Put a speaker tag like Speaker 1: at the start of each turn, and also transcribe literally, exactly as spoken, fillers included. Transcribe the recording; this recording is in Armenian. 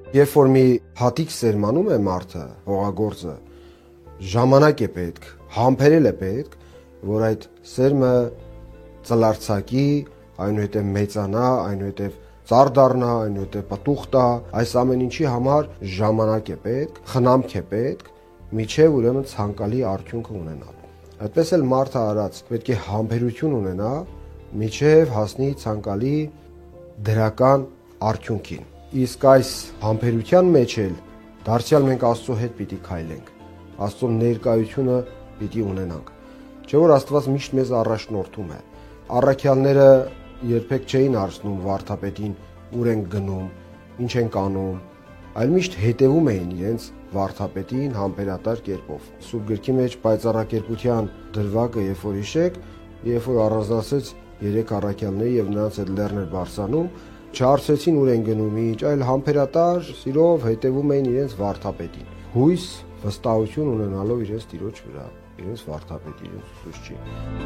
Speaker 1: Երբ որ մի հատիկ սերմանում է մարդը, հողագործը, ժամանակ է պետք, համբերել է պետք, որ այդ սերմը ծլարձակի, այնուհետև մեծանա, այնուհետև ծառ դառնա, այնուհետև պտուղ տա, այս ամեն ինչի համար ժամանակ է պետք, խնամք է պետք, միջև ուրեմն ցանկալի արդյունքը ունենալու։ Այդպես էլ մարդը արած պետք է համբերություն ունենա, միջև հասնի ցանկալի դրական արդյունքին։ Իսկ այս համբերության մեջ էլ դարձյալ մենք Աստծո հետ պիտի քայլենք, Աստծո ներկայությունը պիտի ունենանք, չէ՞ որ Աստված միշտ մեզ առաջնորդում է։ Առաքյալները երբեք չէին հարցնում վարդապետին ուր են գնում, ինչ են անում, այլ միշտ հետևում էին իրենց վարդապետին համբերատար կերպով։ Սուրբ գրքի մեջ պայծառակերպության դրվագը երբ որ հիշեք, երբ որ առանձնացրեց երեք առաքյալների եւ նրանց այդ լեռն էր բարձրանում, չհարցրեցին ուր են գնում, ինչ, այլ համբերատար սիրով հետևում էին իրենց վարդապետին։ Հույս, վստահություն ունենալով իրենց Տիրոջ վրա, իրենց վարդապետի, իրենց ուսուցչի։